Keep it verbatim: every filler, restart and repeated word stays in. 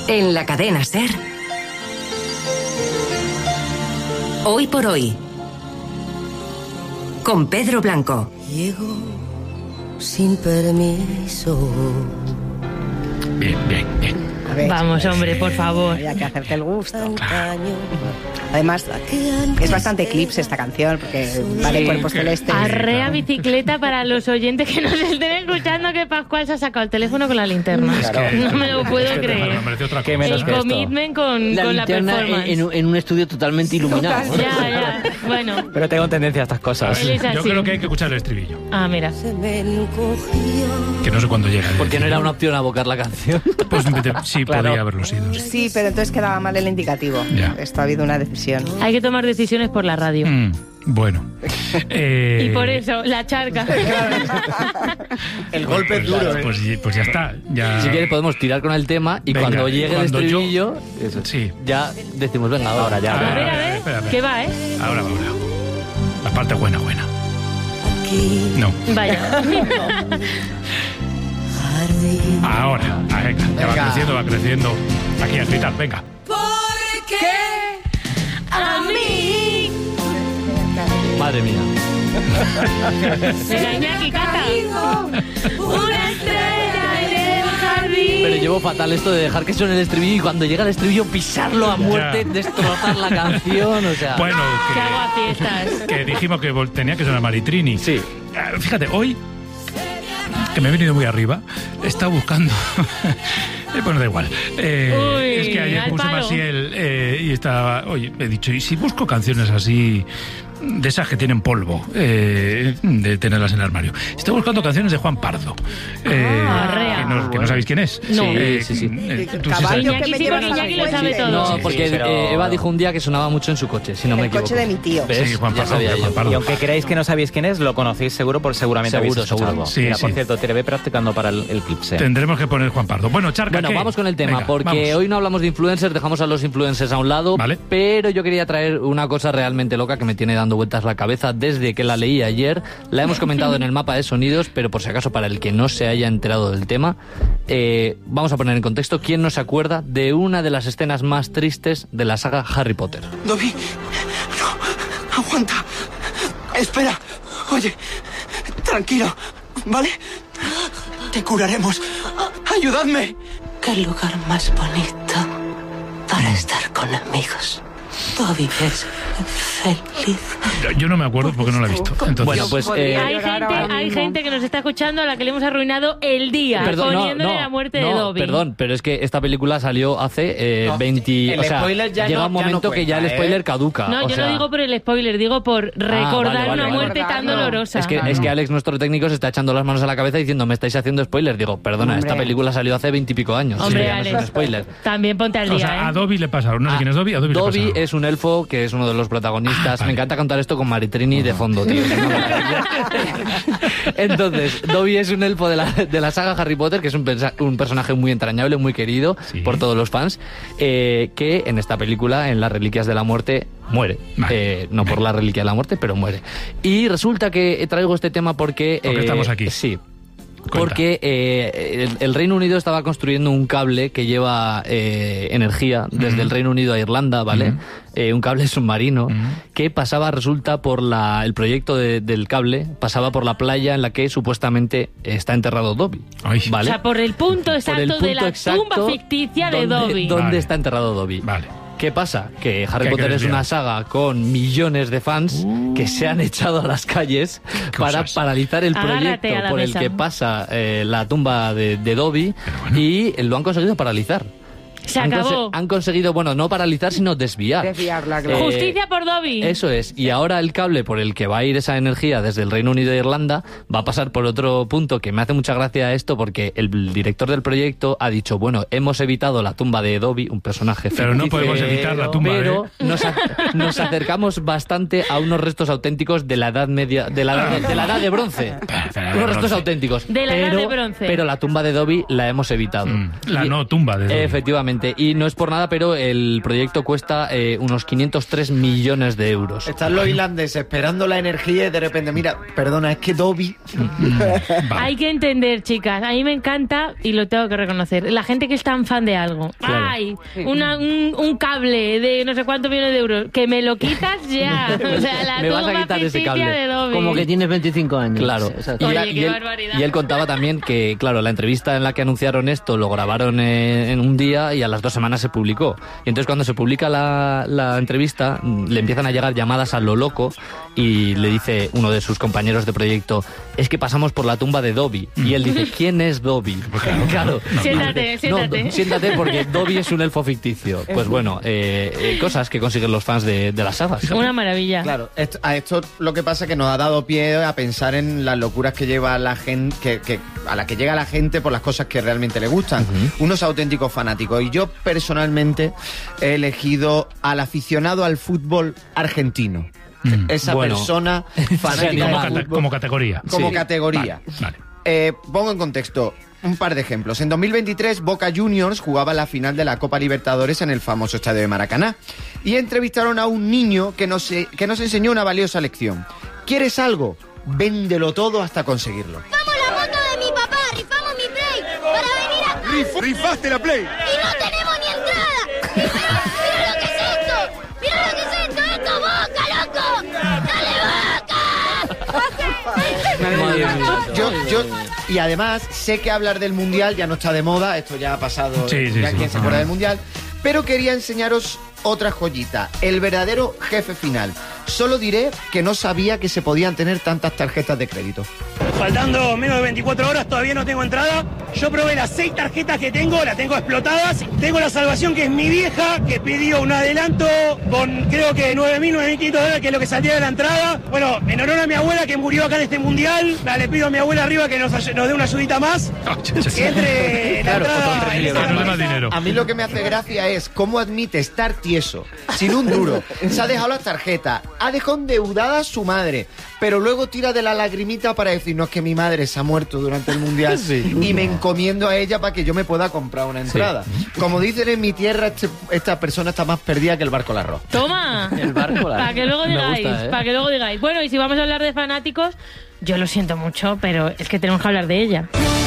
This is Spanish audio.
En la cadena SER, Hoy por Hoy, con Pedro Blanco. Llego sin permiso. Bien, bien, bien. A ver, Vamos, hombre, por favor. Había que hacerte el gusto. Claro. Además, es bastante clips esta canción, porque vale Sí, cuerpos que- celestes. Arrea bicicleta para los oyentes que nos estén escuchando, que Pascual se ha sacado el teléfono con la linterna. Es que- no me lo puedo es que te- creer. me parece otra Qué cosa. menos El que esto. commitment con La con la linterna performance. en, en un estudio totalmente iluminado. Ya, ya. Bueno, Pero tengo tendencia a estas A cosas. Él ver, es así. yo creo que hay que escuchar el estribillo, ah, mira. Se me encogía. que no sé cuándo llega. el Porque no era estribillo. una opción abocar la canción. Pues de- sí, Claro. podría haberlo sido. Sí. Sí, pero entonces quedaba mal el indicativo. Ya. Esto ha habido una decisión. Hay que tomar decisiones por la radio. Mm, bueno. Eh, Y por eso, la charca. El golpe pues, es duro. Pues, pues ya está. Ya... Si quieres podemos tirar con el tema y Venga, cuando llegue cuando el yo- estribillo, eso, Sí. ya decimos, venga, ahora ya. Ah, A ver, a ver. espera, espera. ¿Qué va, eh? Ahora, ahora. La parte buena, buena. Aquí, No. Vaya. jardín. Ahora. Ah, venga. Ya va Venga. creciendo, va creciendo. Aquí a gritar, venga. A mí. Madre mía. Venga, Iñaki, canta. Una estrella en el jardín. Pero llevo fatal esto de dejar que suene el estribillo y cuando llega el estribillo pisarlo a muerte, Ya. destrozar la canción, o sea... Bueno, Que hago a fiestas. que, que dijimos que vol- tenía que sonar Maritrini. Sí. Ah, Fíjate, hoy, que me he venido muy arriba, he estado buscando... Eh, Bueno, da igual. Eh, Uy, es que ayer al puse palo. Maciel eh, y estaba... Oye, he dicho, ¿y si busco canciones así... de esas que tienen polvo, eh, de tenerlas en el armario? Estoy buscando canciones de Juan Pardo. Eh, Ah, arrea. que, no, que no sabéis quién es. No. Eh, Sí, sí, sí. eh, tú sí Caballo sabes. que Iñaki me sí, llevas porque a Iñaki lo fuente. sabe todo. No, Sí, porque pero- eh, Eva dijo un día que sonaba mucho en su coche, si no me El equivoco. coche de mi tío. ¿Ves? Sí, Juan Ya Pardo, sabía Juan yo. Pardo. Y aunque creáis que no sabéis quién es, lo conocéis seguro, porque seguramente Seguro, habéis escuchado seguro. algo. Sí, Mira, sí. por cierto, te ve practicando para el, el clipse. Tendremos que poner Juan Pardo. Bueno, Charca, Bueno, ¿qué? vamos con el tema, Venga, porque vamos. hoy no hablamos de influencers, dejamos a los influencers a un lado, Vale. pero yo quería traer una cosa realmente loca que me tiene dando vueltas la cabeza desde que la leí ayer. La hemos comentado en el mapa de sonidos, pero por si acaso para el que no se haya enterado del tema, eh, vamos a poner en contexto quién no se acuerda de una de las escenas más tristes de la saga Harry Potter. Dobby, no, aguanta. Espera, oye, tranquilo, ¿vale? Te curaremos. Ayudadme. Qué lugar más bonito para estar con amigos. Dobby es feliz. Yo no me acuerdo porque no la he visto. Entonces, Bueno, pues... eh, Hay gente, hay gente que nos está escuchando a la que le hemos arruinado el día Perdón, no, poniéndole no, la muerte no, de Dobby. Perdón, pero es que esta película salió hace eh, No, veinte... el o sea, spoiler ya llega no- un ya no momento que ya el cuenta, ¿eh? spoiler caduca. No, o yo sea, no digo por el spoiler, digo por recordar vale, una vale, muerte vale. tan dolorosa. Es que, es que Alex, nuestro técnico, se está echando las manos a la cabeza diciendo, me estáis haciendo spoiler. Digo, perdona, Hombre. esta película salió hace veintipico años. Hombre, Sí, ya no es un Alex, spoiler. también ponte al día, o sea, ¿eh? a Dobby le pasaron. No sé Ah, quién es Dobby. A Dobby, le Dobby pasaron. es un elfo que es uno de los protagonistas. Ah, vale. Me encanta contar esto con Maritrini de fondo, tío. Es una maravilla. Entonces, Dobby es un elfo de la, de la saga Harry Potter, que es un, pensa- un personaje muy entrañable, muy querido Sí. por todos los fans, eh, que en esta película, en Las Reliquias de la Muerte, muere. Vale. Eh, no por la Reliquia de la Muerte, pero muere. Y resulta que traigo este tema porque... Porque eh, estamos aquí. Sí. Cuenta. Porque eh, el, el Reino Unido estaba construyendo un cable que lleva eh, energía desde Ujú. el Reino Unido a Irlanda, ¿vale? Ujú. Eh, un cable submarino Ujú. que pasaba, resulta, por la... El proyecto de- del cable pasaba por la playa en la que supuestamente está enterrado Dobby. Ay. O ¿Vale? sea, por el punto Por exacto el de punto la exacto tumba ficticia de donde- Dobby. ¿Dónde Vale. está enterrado Dobby? Vale. ¿Qué pasa? Que Harry Que hay que Potter es desviar. una saga con millones de fans Uh. que se han echado a las calles Qué para cosas. paralizar el Agárrate proyecto a la por el mesa. que pasa eh, la tumba de, de Dobby Pero bueno. y lo han conseguido paralizar. Se han, acabó. han conseguido, bueno, no paralizar, sino desviar. Desviarla, claro. Eh, Justicia por Dobby. Eso es. Y ahora el cable por el que va a ir esa energía desde el Reino Unido e Irlanda va a pasar por otro punto que me hace mucha gracia esto porque el director del proyecto ha dicho, bueno, hemos evitado la tumba de Dobby, un personaje Pero no ficticio, podemos evitar la tumba, pero ¿eh? nos, a- nos acercamos bastante a unos restos auténticos de la edad media, de la, de, de la edad de bronce. De la edad de Unos restos bronce. auténticos. De la edad pero, de bronce. Pero la tumba de Dobby la hemos evitado. Mm, la Y- no tumba de Dobby. Efectivamente. Efectivamente, y no es por nada, pero el proyecto cuesta eh, unos quinientos tres millones de euros. Están los irlandeses esperando la energía y de repente, mira, perdona, es que Dobby... Hay que entender, chicas, a mí me encanta y lo tengo que reconocer, la gente que es tan fan de algo. Claro. Ay, una, un, un cable de no sé cuántos millones de euros, que me lo quitas ya. O sea, la Me vas a tumba quitar ese ficticia cable. de Dobby. Como que tienes veinticinco años. Claro. Exacto. Y, Oye, la- qué y él, barbaridad. y él contaba también que, claro, la entrevista en la que anunciaron esto lo grabaron eh, en un día y a las dos semanas se publicó. Y entonces cuando se publica la, la entrevista, mm, le empiezan a llegar llamadas a lo loco y le dice uno de sus compañeros de proyecto, es que pasamos por la tumba de Dobby. Y él dice, ¿quién es Dobby? Claro. Siéntate, siéntate. No, siéntate porque Dobby es un elfo ficticio. Pues bueno, eh, eh, cosas que consiguen los fans de, de las sagas. Una maravilla. Claro, esto, a esto lo que pasa es que nos ha dado pie a pensar en las locuras que lleva la gente, que, que, a la que llega la gente por las cosas que realmente le gustan. Uh-huh. Unos auténticos fanáticos. Y yo personalmente he elegido al aficionado al fútbol argentino. Mm. Esa bueno. persona fanática como, del cate- fútbol, como categoría. como Sí. categoría. Vale, vale. Eh, pongo en contexto un par de ejemplos. En dos mil veintitrés, Boca Juniors jugaba la final de la Copa Libertadores en el famoso estadio de Maracaná. Y entrevistaron a un niño que nos, que nos enseñó una valiosa lección. ¿Quieres algo? Véndelo todo hasta conseguirlo. ¡Rifamos la moto de mi papá! ¡Rifamos mi Play! ¡Para venir acá! Rif- ¡Rifaste la Play! ¡Y no tenemos ni entrada! ¡Mira, mira lo que es esto! ¡Mira lo que es esto! ¡Esto es Boca, loco! ¡Dale, Boca! Yo, yo, y además, sé que hablar del Mundial ya no está de moda, esto ya ha pasado, Sí, sí, ya sí. quién se acuerda del Mundial, pero quería enseñaros otra joyita, el verdadero jefe final. Solo diré que no sabía que se podían tener tantas tarjetas de crédito. Faltando menos de veinticuatro horas, todavía no tengo entrada. Yo probé las seis tarjetas que tengo, las tengo explotadas. Tengo la salvación, que es mi vieja, que pidió un adelanto con creo que nueve mil, nueve mil quinientos dólares, que es lo que saldría de la entrada. Bueno, en honor a mi abuela que murió acá en este mundial, le pido a mi abuela arriba que nos, nos dé una ayudita más. Que entre en la Claro, entrada. en esa Más tarjeta. dinero. A mí lo que me hace gracia es cómo admite estar tieso, sin un duro. Se ha dejado las tarjetas, ha dejado endeudada a su madre, pero luego tira de la lagrimita para decirnos que mi madre se ha muerto durante el Mundial Sí. y me encomiendo a ella para que yo me pueda comprar una entrada. Como dicen en mi tierra, este- esta persona está más perdida que el barco al arroz. Toma. El barco, la- Para que luego Me digáis, gusta, ¿eh? para que luego digáis. Bueno, y si vamos a hablar de fanáticos, yo lo siento mucho, pero es que tenemos que hablar de ella.